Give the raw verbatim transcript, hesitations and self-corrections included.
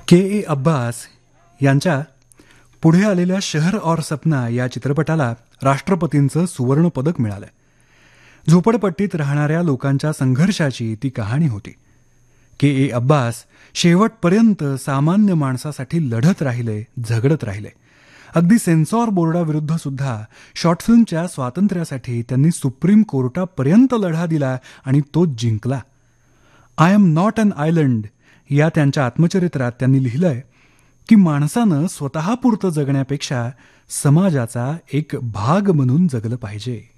के ए अब्बास यांच्या पुढे आलेल्या शहर और सपना या चित्रपटाला राष्ट्रपतींचं सुवर्ण पदक मिळालं. झोपडपट्टीत राहणाऱ्या लोकांच्या संघर्षाची ती कहाणी होती. के ए अब्बास शेवटपर्यंत सामान्य माणसासाठी लढत राहिले, झगडत राहिले. अगदी सेन्सॉर बोर्डाविरुद्ध सुद्धा शॉर्ट फिल्मच्या स्वातंत्र्यासाठी त्यांनी सुप्रीम कोर्टापर्यंत लढा दिला आणि तो जिंकला. I am not an island या त्यांच्या आत्मचरित्रात त्यांनी लिहिलंय की माणसानं स्वतःपुरतं जगण्यापेक्षा समाजाचा एक भाग म्हणून जगलं पाहिजे.